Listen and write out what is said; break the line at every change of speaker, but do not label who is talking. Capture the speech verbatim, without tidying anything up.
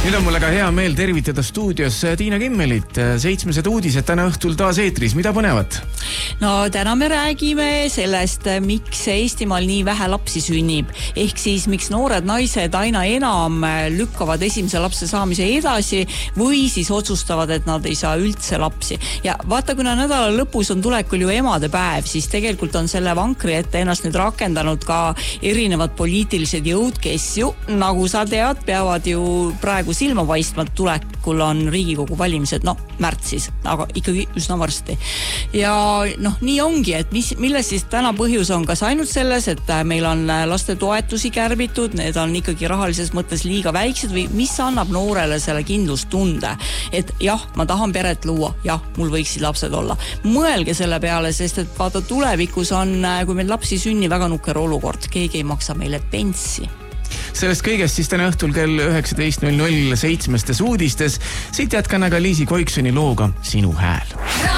Nüüd on mul aga hea meel tervitada stuudios Tiina Kimmelit. Seitsmesed uudised täna õhtul taas eetris. Mida põnevat?
No täna me räägime sellest, miks Eestimaal nii vähe lapsi sünnib. Ehk siis, miks noored naised aina enam lükkavad esimese lapse saamise edasi või siis otsustavad, et nad ei saa üldse lapsi. Ja vaata, kuna nädala lõpus on tulekul ju emade päev, siis tegelikult on selle vankri ette ennast nüüd rakendanud ka erinevad poliitilised jõud, kes ju, nagu sa tead, peavad ju praegu silma paistma, tulekul on Riigikogu valimised, no märtsis, aga ikkagi üsna varsti. Ja noh, nii ongi, et mis, milles siis täna põhjus on, kas ainult selles, et meil on laste toetusi kärbitud, need on ikkagi rahalises mõttes liiga väiksed või mis annab noorele selle kindlustunde, et jah, ma tahan peret luua, jah, mul võiksid lapsed olla. Mõelge selle peale, sest et vaata tulevikus on, kui meil lapsi sünni, väga nukker olukord, keegi ei maksa meile penssi.
Sellest kõigest siis täna õhtul kell üheksateist null null seitsmestes uudistes. Siit jätkan aga Liisi Koiksoni looga Sinu hääl.